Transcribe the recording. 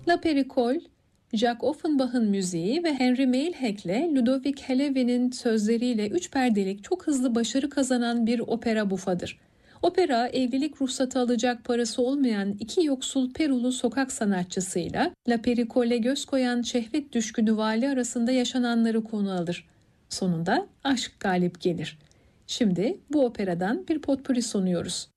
La Pericole, Jack Offenbach'ın müziği ve Henry Mailhack'le Ludovic Helevy'nin sözleriyle üç perdelik çok hızlı başarı kazanan bir opera bufadır. Opera, evlilik ruhsatı alacak parası olmayan iki yoksul Perulu sokak sanatçısıyla La Pericole'e göz koyan şehvet düşkünü vali arasında yaşananları konu alır. Sonunda aşk galip gelir. Şimdi bu operadan bir potpuri sunuyoruz.